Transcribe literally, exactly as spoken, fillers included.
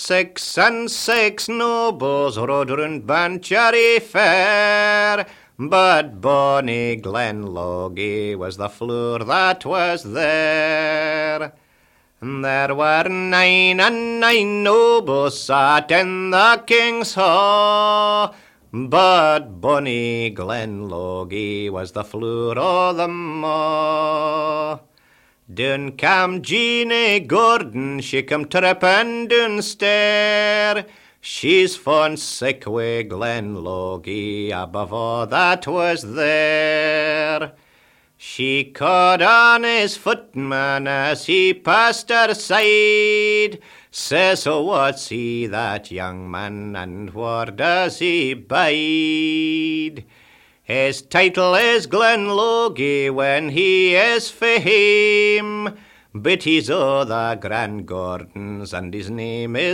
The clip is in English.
Six and six nobles rode round Banchory Fair, but bonny Glenloggie was the floor that was there. There were nine and nine nobles sat in the king's hall, but bonny Glenloggie was the floor o' them all. Doon cam Jeanie Gordon, she come trippin' doon stair. She's fond sick wi' Glenloggie above all that was there. She caught on his footman as he passed her side. Says, oh, what's he, that young man, and where does he bide? His title is Glenloggie when he is fame, but he's o' the Grand Gordons, and his name is